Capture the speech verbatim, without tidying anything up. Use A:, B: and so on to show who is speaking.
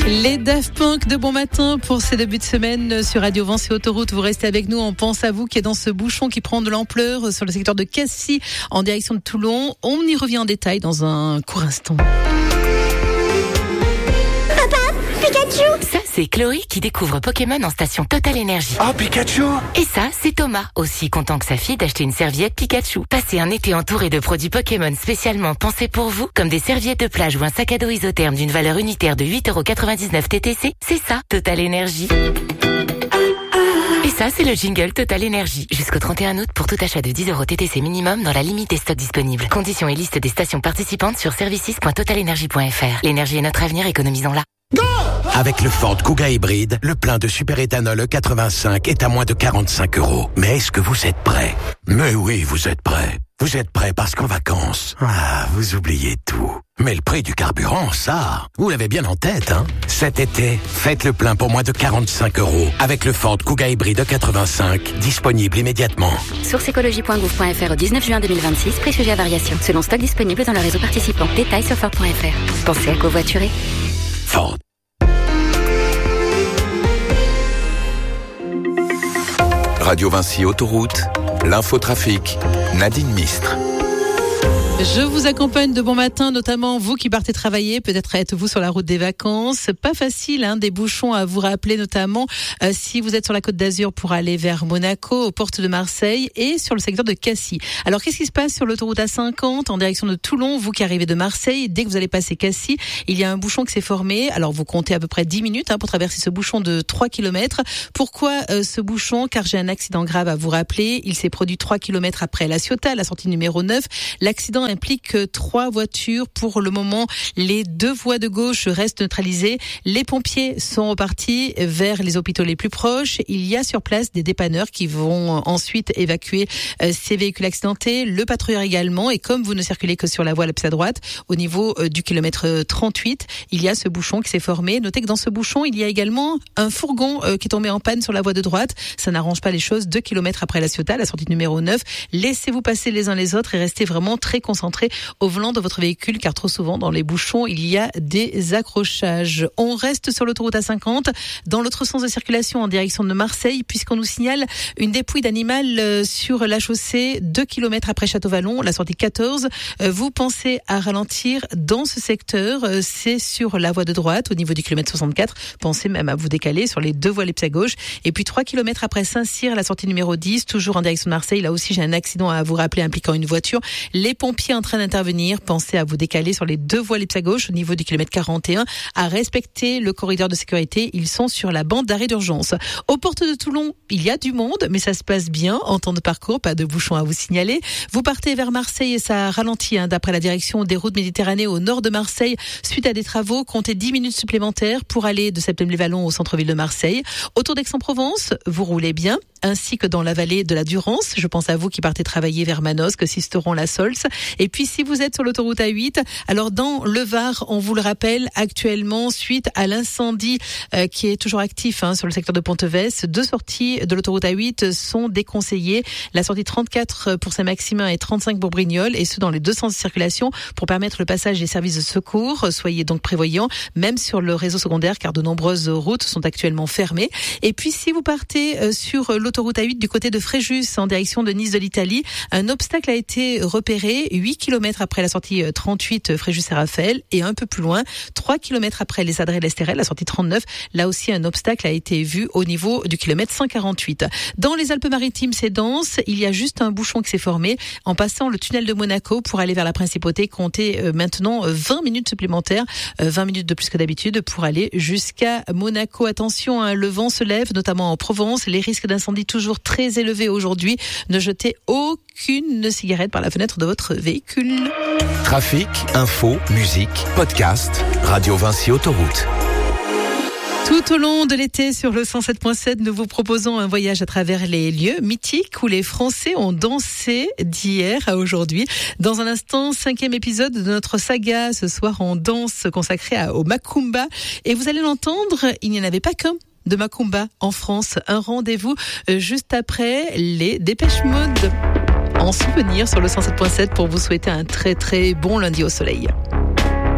A: Les Daft Punk de bon matin pour ces débuts de semaine sur Radio Vinci Autoroute. Vous restez avec nous, on pense à vous qui est dans ce bouchon qui prend de l'ampleur sur le secteur de Cassis en direction de Toulon. On y revient en détail dans un court instant.
B: Ça, c'est Chloé qui découvre Pokémon en station Total Energy.
C: Oh, Pikachu!
B: Et ça, c'est Thomas, aussi content que sa fille d'acheter une serviette Pikachu. Passez un été entouré de produits Pokémon spécialement pensés pour vous, comme des serviettes de plage ou un sac à dos isotherme d'une valeur unitaire de huit euros quatre-vingt-dix-neuf T T C. C'est ça, Total Energy. Et ça, c'est le jingle Total Energy. Jusqu'au trente et un août pour tout achat de dix euros T T C minimum dans la limite des stocks disponibles. Conditions et liste des stations participantes sur services point total energy point f r. L'énergie est notre avenir, économisons-la.
C: Go! Avec le Ford Kuga hybride, le plein de superéthanol E quatre-vingt-cinq est à moins de quarante-cinq euros. Mais est-ce que vous êtes prêts? Mais oui, vous êtes prêts. Vous êtes prêts parce qu'en vacances, ah, vous oubliez tout. Mais le prix du carburant, ça, vous l'avez bien en tête, hein? Cet été, faites le plein pour moins de quarante-cinq euros avec le Ford Kuga hybride E quatre-vingt-cinq, disponible immédiatement.
D: Source écologie point gouv point f r au dix-neuf juin deux mille vingt-six, prix sujet à variation. Selon stock disponible dans le réseau participant. Détails sur ford point f r. Pensez à covoiturer.
C: Ford. Radio Vinci Autoroute, l'infotrafic, Nadine Mistre.
A: Je vous accompagne de bon matin, notamment vous qui partez travailler, peut-être êtes-vous sur la route des vacances. Pas facile, hein, des bouchons à vous rappeler, notamment euh, si vous êtes sur la Côte d'Azur pour aller vers Monaco, aux portes de Marseille et sur le secteur de Cassis. Alors qu'est-ce qui se passe sur l'autoroute A cinquante en direction de Toulon? Vous qui arrivez de Marseille, dès que vous allez passer Cassis, il y a un bouchon qui s'est formé. Alors vous comptez à peu près dix minutes hein, pour traverser ce bouchon de trois kilomètres. Pourquoi euh, ce bouchon? Car j'ai un accident grave à vous rappeler. Il s'est produit trois kilomètres après La Ciotat, la sortie numéro neuf. L'accident implique trois voitures. Pour le moment, les deux voies de gauche restent neutralisées. Les pompiers sont repartis vers les hôpitaux les plus proches. Il y a sur place des dépanneurs qui vont ensuite évacuer euh, ces véhicules accidentés. Le patrouilleur également. Et comme vous ne circulez que sur la voie la plus à droite, au niveau euh, du kilomètre trente-huit, il y a ce bouchon qui s'est formé. Notez que dans ce bouchon, il y a également un fourgon euh, qui est tombé en panne sur la voie de droite. Ça n'arrange pas les choses. Deux kilomètres après La Ciotat, la sortie numéro neuf. Laissez-vous passer les uns les autres et restez vraiment très concentrés au volant de votre véhicule, car trop souvent dans les bouchons il y a des accrochages. On reste sur l'autoroute A cinquante dans l'autre sens de circulation en direction de Marseille, puisqu'on nous signale une dépouille d'animal sur la chaussée deux kilomètres après Château-Vallon, la sortie quatorze. Vous pensez à ralentir dans ce secteur, c'est sur la voie de droite au niveau du kilomètre soixante-quatre. Pensez même à vous décaler sur les deux voies les plus à gauche. Et puis trois kilomètres après Saint-Cyr, la sortie numéro dix, toujours en direction de Marseille. Là aussi j'ai un accident à vous rappeler impliquant une voiture. Les pompiers en train d'intervenir. Pensez à vous décaler sur les deux voies les plus à gauche au niveau du kilomètre quarante et un, à respecter le corridor de sécurité. Ils sont sur la bande d'arrêt d'urgence. Aux portes de Toulon, il y a du monde, mais ça se passe bien en temps de parcours, pas de bouchons à vous signaler. Vous partez vers Marseille et ça ralentit hein, d'après la direction des routes Méditerranée au nord de Marseille suite à des travaux. Comptez dix minutes supplémentaires pour aller de Septèmes-les-Vallons au centre-ville de Marseille. Autour d'Aix-en-Provence, vous roulez bien, ainsi que dans la vallée de la Durance. Je pense à vous qui partez travailler vers Manosque, Sisteron-la-Solse. Et puis si vous êtes sur l'autoroute A huit, alors dans le Var, on vous le rappelle, actuellement, suite à l'incendie euh, qui est toujours actif hein, sur le secteur de Ponteves, deux sorties de l'autoroute A huit sont déconseillées. La sortie trente-quatre pour Saint-Maximin et trente-cinq pour Brignoles, et ce dans les deux sens de circulation pour permettre le passage des services de secours. Soyez donc prévoyants, même sur le réseau secondaire, car de nombreuses routes sont actuellement fermées. Et puis si vous partez euh, sur l'autoroute A huit du côté de Fréjus, en direction de Nice de l'Italie, un obstacle a été repéré huit kilomètres après la sortie trente-huit Fréjus-Saint-Raphaël, et un peu plus loin, trois kilomètres après les Adrets-l'Estérel, la sortie trente-neuf, là aussi un obstacle a été vu au niveau du kilomètre cent quarante-huit. Dans les Alpes-Maritimes, c'est dense, il y a juste un bouchon qui s'est formé en passant le tunnel de Monaco pour aller vers la Principauté. Comptez euh, maintenant vingt minutes supplémentaires, euh, vingt minutes de plus que d'habitude pour aller jusqu'à Monaco. Attention, hein, le vent se lève, notamment en Provence, les risques d'incendie toujours très élevés aujourd'hui. Ne jetez aucune cigarette par la fenêtre de votre véhicule.
C: Trafic, info, musique, podcast, Radio Vinci Autoroute.
A: Tout au long de l'été, sur le cent sept point sept, nous vous proposons un voyage à travers les lieux mythiques où les Français ont dansé d'hier à aujourd'hui. Dans un instant, cinquième épisode de notre saga. Ce soir, on danse consacrée à, au Macumba. Et vous allez l'entendre, il n'y en avait pas qu'un de Macumba en France. Un rendez-vous juste après les Dépêche Mode en souvenir sur le cent sept point sept pour vous souhaiter un très très bon lundi au soleil.